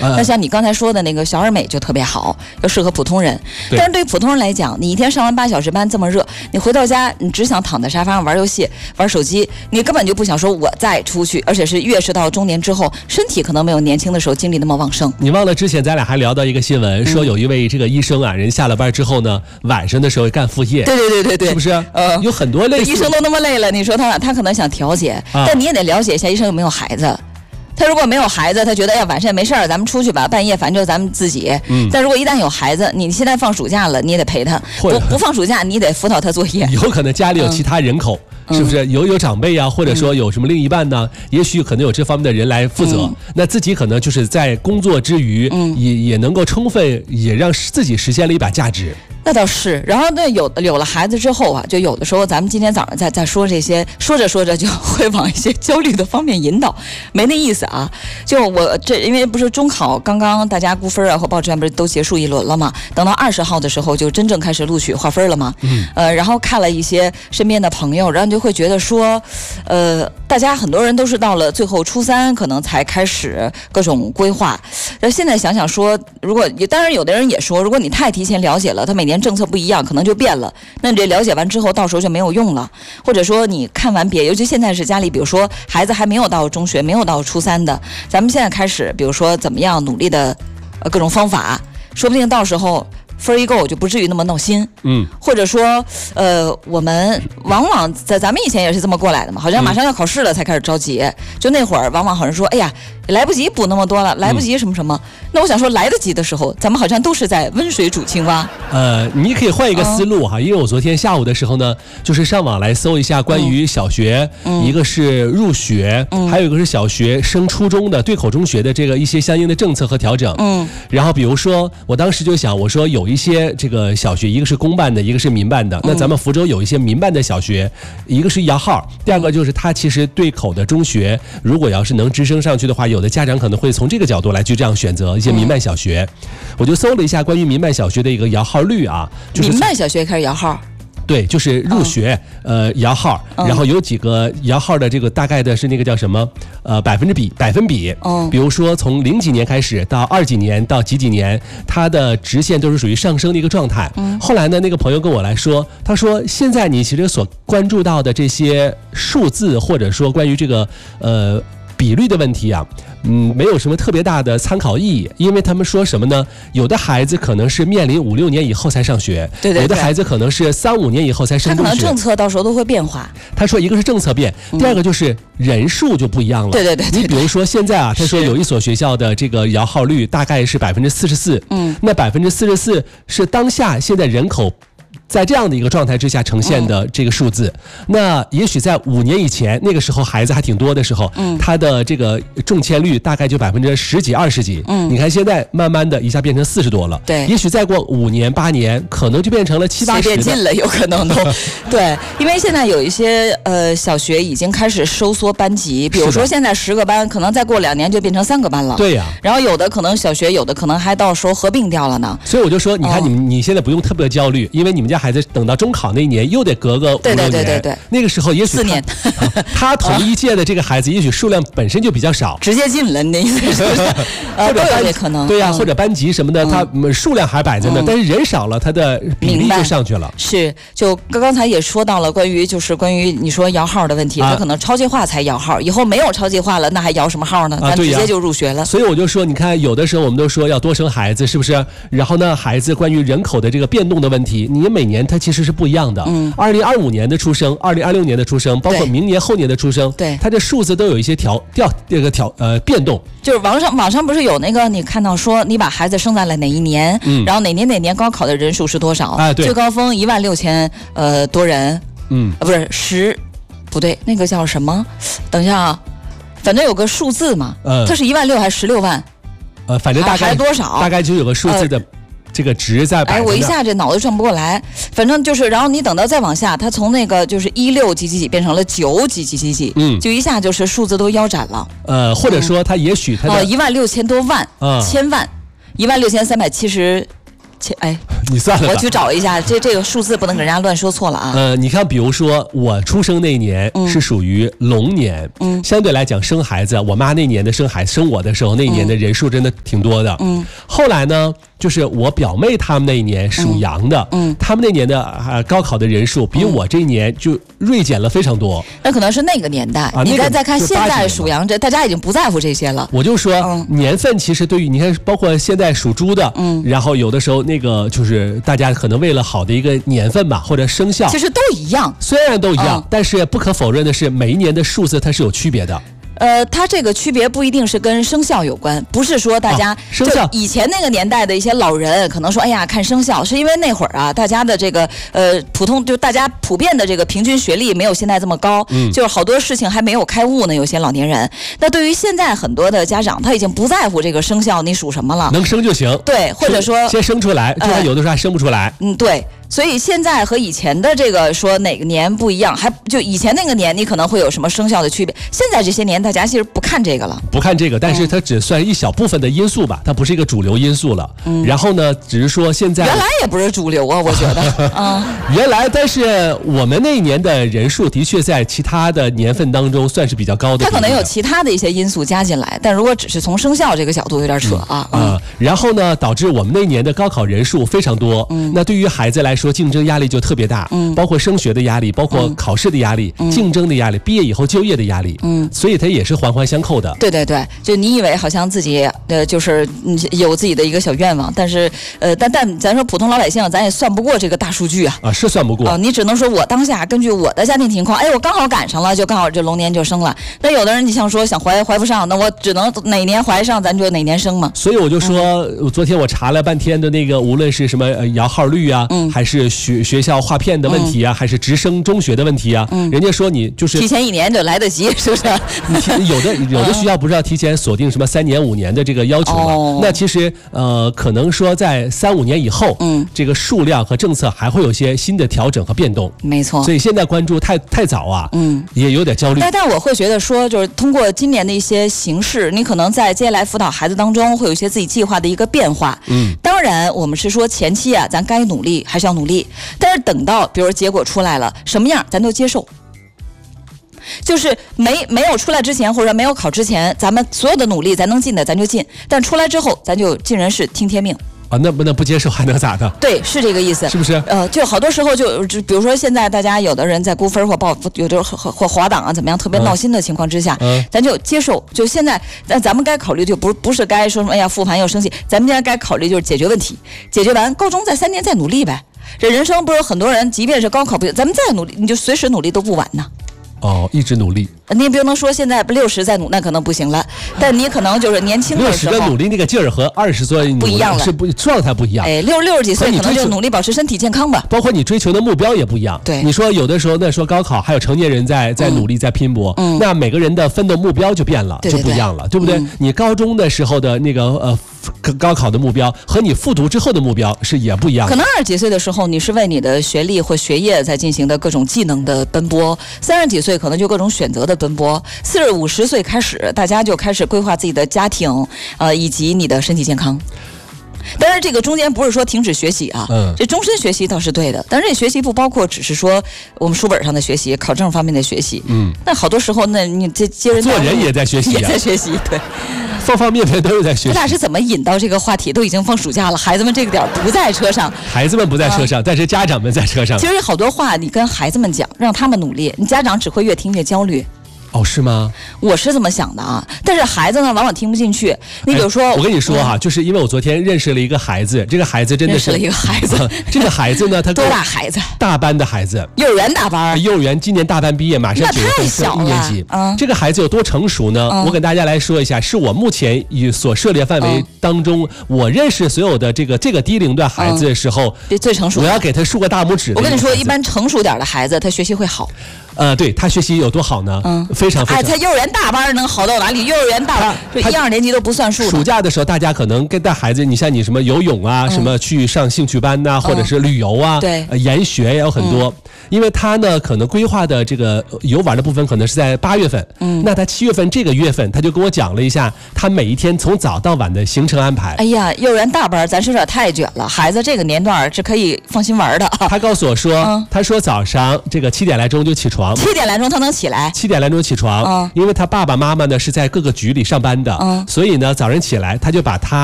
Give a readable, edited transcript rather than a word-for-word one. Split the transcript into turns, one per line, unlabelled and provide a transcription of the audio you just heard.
那像你刚才说的那个小而美就特别好，要适合普通人。但是对于普通人来讲，你一天上完8小时班这么热，你回到家你只想躺在沙发上玩游戏、玩手机，你根本就不想说我再出去，而且是越是到中年之后，身体可能没有年轻的时候精力那么旺盛。
你忘了之前咱俩还聊到一个新闻，说有一位这个医生啊，人下了班之后呢，晚上的时候干副业。
对，
是不是？有很多类似。
医生都那么累了，你说他可能想调节，但你也得了解一下医生有没有孩子。他如果没有孩子，他觉得哎呀晚上也没事儿，咱们出去吧，半夜反正就咱们自己。但如果一旦有孩子，你现在放暑假了，你也得陪他；不放暑假，你得辅导他作业。
有可能家里有其他人口，是不是有长辈啊，或者说有什么另一半呢？也许可能有这方面的人来负责。那自己可能就是在工作之余，也能够充分也让自己实现了一把价值。
那倒是，然后那有了孩子之后啊，就有的时候咱们今天早上在说这些，说着就会往一些焦虑的方面引导，没那意思啊。就我这因为不是中考刚刚大家估分啊和报志愿不是都结束一轮了嘛，等到20号的时候就真正开始录取划分了嘛。然后看了一些身边的朋友，然后就会觉得说，大家很多人都是到了最后初3可能才开始各种规划。然后现在想想说，如果当然有的人也说，如果你太提前了解了，他每年政策不一样，可能就变了。那你这了解完之后，到时候就没有用了。或者说你看完别，尤其现在是家里，比如说孩子还没有到中学，没有到初3的，咱们现在开始，比如说怎么样努力的各种方法，说不定到时候分一够就不至于那么闹心。或者说我们往往咱们以前也是这么过来的嘛，好像马上要考试了才开始着急。就那会儿往往好像说，哎呀来不及补那么多了，来不及什么什么。那我想说来得及的时候，咱们好像都是在温水煮青蛙。
你可以换一个思路哈，因为我昨天下午的时候呢，就是上网来搜一下关于小学，一个是入学，还有一个是小学升初中的对口中学的这个一些相应的政策和调整。然后比如说我当时就想，我说有一些这个小学，一个是公办的，一个是民办的。那咱们福州有一些民办的小学，一个是摇号，第二个就是它其实对口的中学，如果要是能直升上去的话，有的家长可能会从这个角度来去这样选择一些民办小学。我就搜了一下关于民办小学的一个摇号率啊，就是
民办小学开始摇号。
对，就是入学，摇号，然后有几个摇号的这个大概的是那个叫什么，百分比，比如说从0几年开始到2几年到几年，它的直线都是属于上升的一个状态。后来呢，那个朋友跟我来说，他说现在你其实所关注到的这些数字，或者说关于这个比率的问题啊，没有什么特别大的参考意义，因为他们说什么呢？有的孩子可能是面临5、6年以后才上学，有的孩子可能是3、5年以后才升中学，
他可能政策到时候都会变化。
他说一个是政策变，第二个就是人数就不一样了。
对。
你比如说现在啊，他说有一所学校的这个摇号率大概是44%，那44%是当下现在人口在这样的一个状态之下呈现的这个数字。那也许在5年以前，那个时候孩子还挺多的时候，他的这个中签率大概就10几、20几。你看现在慢慢的一下变成40多了。
对，
也许再过5年、8年，可能就变成了7、80。
变近了，有可能都。对，因为现在有一些小学已经开始收缩班级，比如说现在10个班，可能再过2年就变成3个班了。
对呀。
然后有的可能小学，有的可能还到时候合并掉了呢。
所以我就说，你看你现在不用特别焦虑，因为你们家孩子等到中考那一年又得隔个5、6年，
对，
那个时候也许
4年，
他同一届的这个孩子也许数量本身就比较少，
直接进了，你的意思是？
或者
都有可能，
对呀，或者班级什么的，他数量还摆在那，但是人少了，他的比例就上去了。
是，就刚才也说到了关于你说摇号的问题，他可能超计划才摇号，以后没有超计划了，那还摇什么号呢？咱直接就入学了。
所以我就说，你看有的时候我们都说要多生孩子，是不是？然后呢，孩子关于人口的这个变动的问题，你每年它其实是不一样的。2025年的出生，2026年的出生，包括明年后年的出生，
对，
它这数字都有一些变动。
就是网上不是有那个你看到说你把孩子生在了哪一年，然后哪年高考的人数是多少？
对，
最高峰16000多人，不是不对，那个叫什么？等一下啊，反正有个数字嘛，它是16000还是16万？
反正大概
还多少？
大概就有个数字的。这个值在摆。
我一下这脑子转不过来，反正就是，然后你等到再往下，它从那个就是16几几几变成了9几几几几，就一下就是数字都腰斩了。
或者说它也许它
16000多万，千万，16370，
你算了吧。
我去找一下，这个数字不能给人家乱说错了啊。
你看，比如说我出生那年是属于龙年，相对来讲生孩子，我妈那年的生我的时候，那一年的人数真的挺多的。后来呢，就是我表妹他们那一年属羊的，他们那年的高考的人数比我这一年就锐减了非常多。
那可能是那个年代，你再看现在属羊这，大家已经不在乎这些了。
我就说年份其实对于你看，包括现在属猪的，然后有的时候那个就是大家可能为了好的一个年份吧，或者生肖，
其实都一样，
虽然都一样，但是不可否认的是，每一年的数字它是有区别的。
它这个区别不一定是跟生肖有关，不是说大家
生肖
以前那个年代的一些老人可能说，哎呀，看生肖，是因为那会儿啊，大家的这个大家普遍的这个平均学历没有现在这么高，就是好多事情还没有开悟呢，有些老年人。那对于现在很多的家长，他已经不在乎这个生肖你属什么了，
能生就行，
对，或者说
先生出来，就算有的时候还生不出来，
对。所以现在和以前的这个说哪个年不一样，还就以前那个年你可能会有什么生肖的区别，现在这些年大家其实不看这个了，
不看这个，但是它只算一小部分的因素吧，它不是一个主流因素了。然后呢，只是说现在
原来也不是主流啊，我觉得
原来，但是我们那一年的人数的确在其他的年份当中算是比较高的，
它可能有其他的一些因素加进来，但如果只是从生肖这个角度有点扯
然后呢，导致我们那一年的高考人数非常多，那对于孩子来说，竞争压力就特别大，包括升学的压力，包括考试的压力，竞争的压力，毕业以后就业的压力，所以它也是环环相扣的。
对对对，就你以为好像自己就是有自己的一个小愿望，但是但咱说普通老百姓，咱也算不过这个大数据啊，
是算不过
你只能说我当下根据我的家庭情况，哎，我刚好赶上了，就刚好这龙年就生了。那有的人你像说想怀不上，那我只能哪年怀上，咱就哪年生嘛。
所以我就说，昨天我查了半天的那个，无论是什么摇号率啊，还是学校划片的问题啊，还是直升中学的问题啊，人家说你就是
提前1年就来得及，是不是？
有的学校不是要提前锁定什么3年5年的这个要求吗？那其实可能说在3、5年以后，这个数量和政策还会有些新的调整和变动。
没错。
所以现在关注太早啊，也有点焦虑。
但我会觉得说，就是通过今年的一些形式，你可能在接下来辅导孩子当中会有一些自己计划的一个变化。当然我们是说前期啊，咱该努力还是要努力，但是等到比如结果出来了什么样，咱都接受。就是没有出来之前，或者没有考之前，咱们所有的努力咱能进的咱就进，但出来之后咱就尽人事听天命
啊，那不接受还能咋的？
对，是这个意思，
是不是？
就好多时候就比如说现在大家有的人在估分或有的或滑档啊怎么样，特别闹心的情况之下，咱就接受。就现在，咱们该考虑就不是该说什么哎呀复盘又生气，咱们现在该考虑就是解决问题，解决完高中再3年再努力呗。这人生不是很多人，即便是高考不行，咱们再努力，你就随时努力都不晚呢。
一直努力。
你也不能说现在60再努，那可能不行了。但你可能就是年轻的时候
，60的努力那个劲儿和20岁
不一样了，
是状态不一样。
60几岁可能就努力保持身体健康吧。
包括你追求的目标也不一样。
对，
你说有的时候那说高考还有成年人在努力在拼搏，那每个人的奋斗目标就变了，就不一样了，对不对？你高中的时候的那个高考的目标和你复读之后的目标是也不一样的。
可能20几岁的时候你是为你的学历或学业在进行的各种技能的奔波，30几岁可能就各种选择的奔波，40、50岁开始大家就开始规划自己的家庭，以及你的身体健康。当然这个中间不是说停止学习啊，这终身学习倒是对的，但是这学习不包括只是说我们书本上的学习，考证方面的学习，那好多时候那你这接人
做人也在学习，
也在学习，对，
方方面面都是在学习。
咱俩是怎么引到这个话题？都已经放暑假了，孩子们这个点不在车上，
孩子们不在车上，但是家长们在车上。
其实好多话你跟孩子们讲，让他们努力，你家长只会越听越焦虑。
是吗？
我是这么想的啊，但是孩子呢，往往听不进去。你比如说，
我跟你说哈，就是因为我昨天认识了一个孩子，这个孩子真的是
认识了一个孩子，
这个孩子呢，他
多大孩子？
大班的孩子，
幼儿园大班，
幼儿园今年大班毕业，马上9月份升1年级。这个孩子有多成熟呢？我跟大家来说一下，是我目前所涉猎范围当中，我认识所有的这个低龄段孩子的时候，
最成熟。
我要给他竖个大拇指。
我跟你说，一般成熟点的孩子，他学习会好。
对他学习有多好呢？非常非常。
他幼儿园大班能好到哪里？幼儿园大班这1、2年级都不算数。
暑假的时候，大家可能跟带孩子，你像你什么游泳啊，什么去上兴趣班呐，或者是旅游啊，
对，
研学也有很多。 因为他呢可能规划的这个游玩的部分可能是在8月份，那他7月份这个月份他就跟我讲了一下他每一天从早到晚的行程安排。
哎呀，幼儿园大班咱是有点太卷了，孩子这个年段是可以放心玩的。
他告诉我说，他说早上这个7点来钟就起床
，7点来钟他能起来
，7点来钟起床，因为他爸爸妈妈呢是在各个局里上班的，所以呢早上起来他就把他